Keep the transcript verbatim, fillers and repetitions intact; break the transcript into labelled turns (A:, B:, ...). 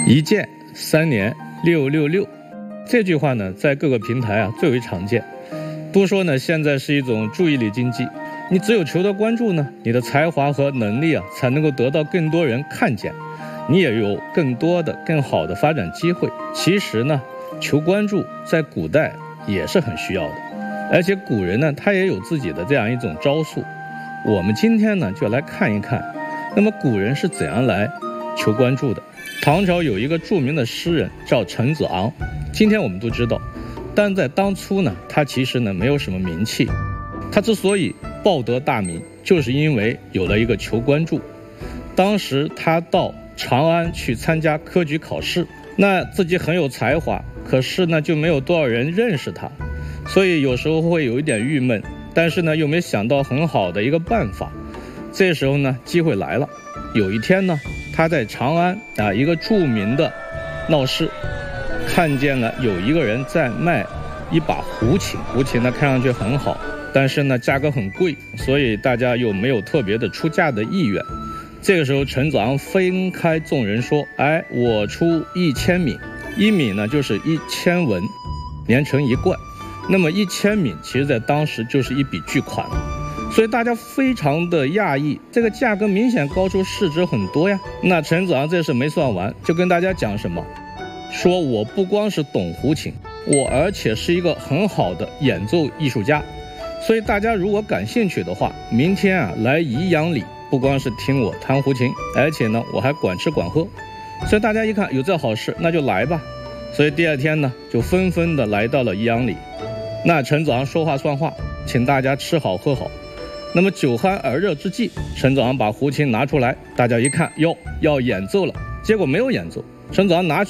A: 一键三年六六六，这句话呢，在各个平台啊最为常见。都说呢，现在是一种注意力经济，你只有求得关注呢，你的才华和能力啊，才能够得到更多人看见，你也有更多的、更好的发展机会。其实呢，求关注在古代也是很需要的，而且古人呢，他也有自己的这样一种招数。我们今天呢，就来看一看，那么古人是怎样来求关注的。唐朝有一个著名的诗人叫陈子昂，今天我们都知道，但在当初呢，他其实呢没有什么名气。他之所以报得大名，就是因为有了一个求关注。当时他到长安去参加科举考试，那自己很有才华，可是呢就没有多少人认识他，所以有时候会有一点郁闷，但是呢又没想到很好的一个办法。这时候呢机会来了，有一天呢他在长安啊一个著名的闹市，看见了有一个人在卖一把胡琴，胡琴呢看上去很好，但是呢价格很贵，所以大家又没有特别的出价的意愿。这个时候陈子昂分开众人说，哎，我出一千米，一米呢就是一千文，连成一贯，那么一千米其实在当时就是一笔巨款，所以大家非常的讶异，这个价格明显高出市值很多呀。那陈子昂这事没算完，就跟大家讲什么，说我不光是懂胡琴，我而且是一个很好的演奏艺术家，所以大家如果感兴趣的话，明天啊来宜阳里，不光是听我弹胡琴，而且呢我还管吃管喝。所以大家一看有这好事，那就来吧。所以第二天呢就纷纷的来到了宜阳里。那陈子昂说话算话，请大家吃好喝好。那么酒酣耳热之际，陈子昂把胡琴拿出来，大家一看，哟，要演奏了，结果没有演奏。陈子昂拿